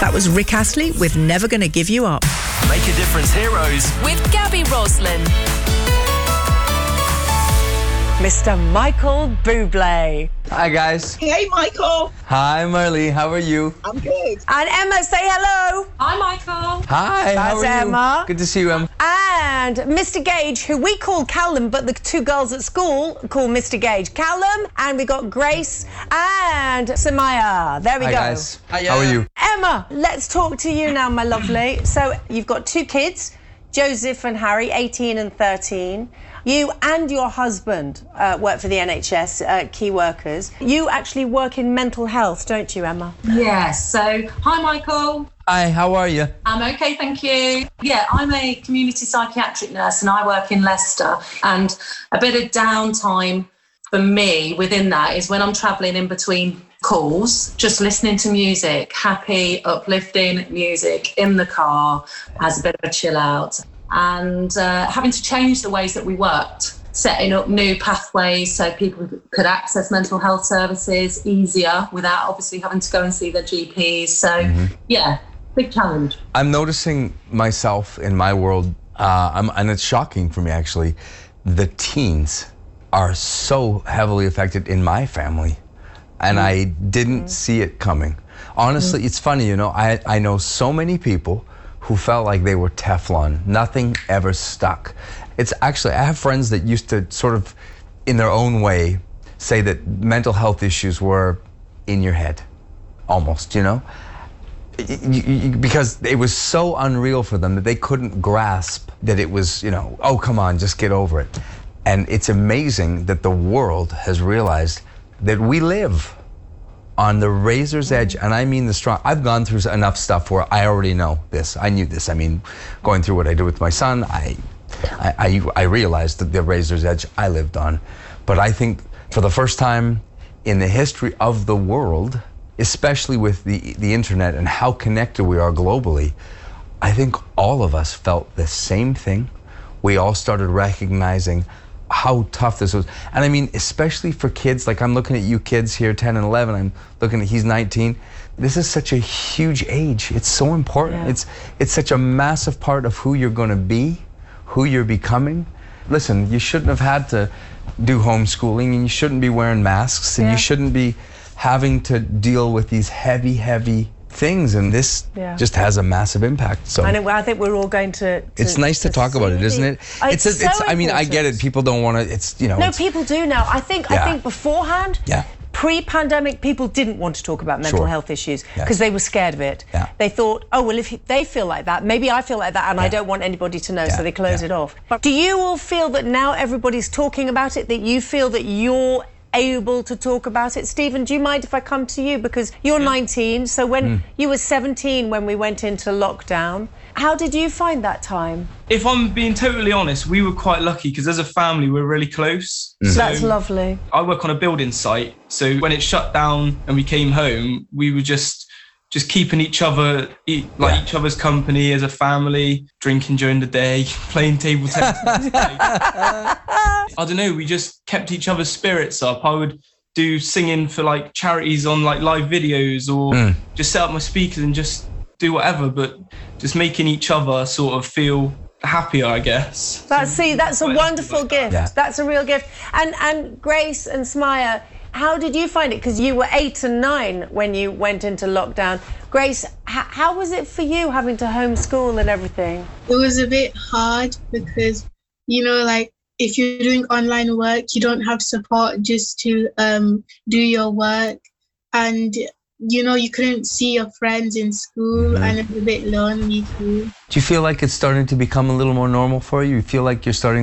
That was Rick Astley with Never Gonna Give You Up. Make a Difference Heroes with Gabby Roslin. Mr. Michael Bublé. Hi, guys. Hey, Michael. Hi, Marley. How are you? I'm good. And Emma, say hello. Hi, Michael. Hi, how are Emma. you? Good to see you, Emma. And Mr. Gage, who we call Callum, but the two girls at school call Mr. Gage. Callum, and we got Grace and Samaya. There we Hi, go. guys. How are you? Emma, let's talk to you now, my lovely. So you've got two kids, Joseph and Harry, 18 and 13. You and your husband work for the NHS, key workers. You actually work in mental health, don't you, Emma? Yes. So, hi, Michael. Hi, how are you? I'm okay, thank you. Yeah, I'm a community psychiatric nurse and I work in Leicester. And a bit of downtime for me within that is when I'm travelling in between calls, just listening to music, happy, uplifting music in the car, has a bit of a chill out. And having to change the ways that we worked, setting up new pathways so people could access mental health services easier without obviously having to go and see their GPs. So, yeah, big challenge. I'm noticing myself in my world, and it's shocking for me actually, the teens are so heavily affected in my family. And I didn't see it coming. Honestly, it's funny, you know, I know so many people who felt like they were Teflon. Nothing ever stuck. It's actually, I have friends that used to sort of, in their own way, say that mental health issues were in your head, almost, you know? Because it was so unreal for them that they couldn't grasp that it was, you know, oh, come on, just get over it. And it's amazing that the world has realized that we live on the razor's edge, and I mean the strong. I've gone through enough stuff where I already know this. I knew this. I mean, going through what I did with my son, I realized that the razor's edge I lived on. But I think for the first time in the history of the world, especially with the internet and how connected we are globally, I think all of us felt the same thing. We all started recognizing how tough this was. And I mean, especially for kids, like I'm looking at you kids here, 10 and 11, I'm looking at, he's 19. This is such a huge age. It's so important. Yeah. It's such a massive part of who you're gonna be, who you're becoming. Listen, you shouldn't have had to do homeschooling, and you shouldn't be wearing masks, and you shouldn't be having to deal with these heavy things, and this just has a massive impact. So I think we're all going to it's nice to talk about it, isn't it? It's I mean, I get it. People don't want to. It's, you know. No, people do now. I think beforehand. Pre-pandemic, people didn't want to talk about mental health issues because they were scared of it. They thought, oh, well, if they feel like that, maybe I feel like that, and I don't want anybody to know, so they close it off. But do you all feel that now everybody's talking about it, that you feel that you're able to talk about it? Stephen, do you mind if I come to you, because you're 19, so when you were 17 when we went into lockdown, how did you find that time? If I'm being totally honest, we were quite lucky because as a family we're really close. So that's lovely. I work on a building site, so when it shut down and we came home, we were just keeping each other, each other's company as a family, drinking during the day, playing table tennis. I don't know, we just kept each other's spirits up. I would do singing for like charities on like live videos, or just set up my speakers and just do whatever, but just making each other sort of feel happier, I guess. That's a wonderful gift. Yeah. That's a real gift. And Grace and Smaya, how did you find it? Because you were 8 and 9 when you went into lockdown. Grace, how was it for you having to homeschool and everything? It was a bit hard because, you know, like if you're doing online work, you don't have support just to do your work. And, you know, you couldn't see your friends in school and it was a bit lonely too. Do you feel like it's starting to become a little more normal for you? You feel like you're starting